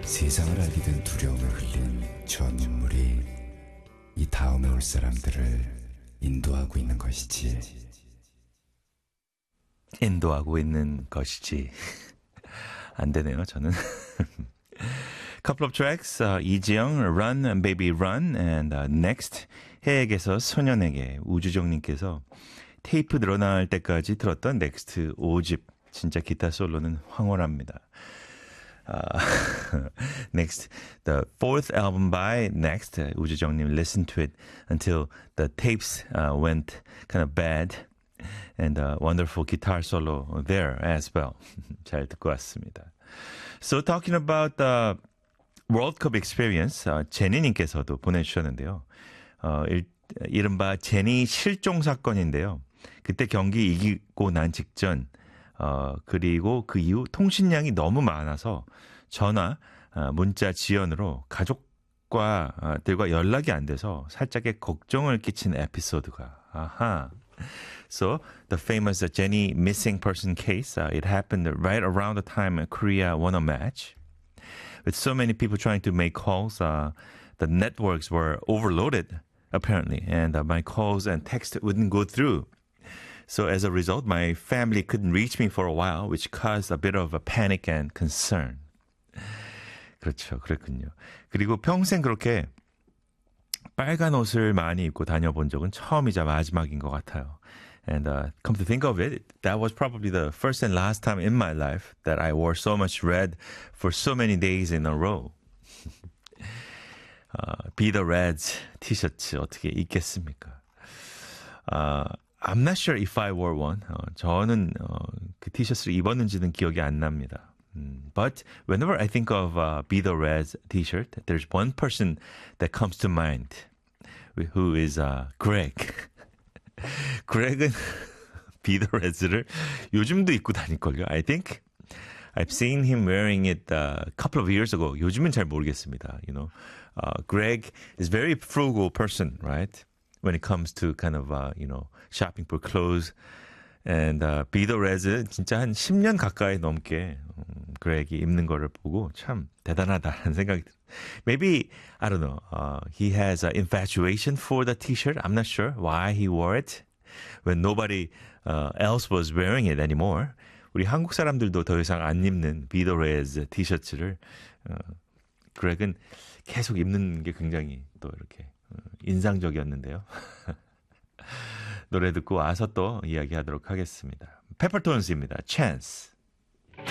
세상을 알게 된 두려움을 흘린 저 눈물이 이 다음에 올 사람들을 인도하고 있는 것이지. 인도하고 있는 것이지. 안 되네요, 저는. Couple of tracks, 이지영, Run, Baby Run, and Next, 해에게서 소년에게, 우주정님께서 테이프 늘어날 때까지 들었던 넥스트 5집. 진짜 기타 솔로는 황홀합니다. Next, the fourth album by Next, 우주정님, listen to it until the tapes went kind of bad. And a wonderful guitar solo there as well. 잘 듣고 왔습니다. So talking about the World Cup experience, 제니님께서도 보내주셨는데요. 이른바 제니 실종 사건인데요. 그때 경기 이기고 난 직전, 그리고 그 이후 통신량이 너무 많아서 전화, 문자 지연으로 가족과들과 연락이 안 돼서 살짝의 걱정을 끼친 에피소드가. 아하. So the famous Jenny missing person case, it happened right around the time Korea won a match. With so many people trying to make calls, the networks were overloaded, apparently, and my calls and text wouldn't go through. So as a result, my family couldn't reach me for a while, which caused a bit of a panic and concern. 그렇죠. 그랬군요. 그리고 평생 그렇게 빨간 옷을 많이 입고 다녀본 적은 처음이자 마지막인 것 같아요. And come to think of it, that was probably the first and last time in my life that I wore so much red for so many days in a row. Be the Reds 티셔츠 어떻게 입겠습니까? I'm not sure if I wore one. 저는 그 티셔츠를 입었는지는 기억이 안 납니다. But whenever I think of Be the Reds t-shirt, there's one person that comes to mind, who is Greg. Greg은 Be the Reds를 요즘도 입고 다닐걸요. I think I've seen him wearing it a couple of years ago. 요즘은 잘 모르겠습니다. You know, Greg is very frugal person, right? When it comes to kind of shopping for clothes. And Be the Reds는 진짜 한 10년 가까이 넘게 그렉이 입는 거를 보고 참 대단하다는 생각이 들어요. Maybe, I don't know, he has an infatuation for the t-shirt. I'm not sure why he wore it when nobody else was wearing it anymore. 우리 한국 사람들도 더 이상 안 입는 Be the Reds 티셔츠를 그렉은 계속 입는 게 굉장히 또 이렇게 인상적이었는데요. 노래 듣고 와서 또 이야기하도록 하겠습니다. 페퍼톤스입니다. Chance.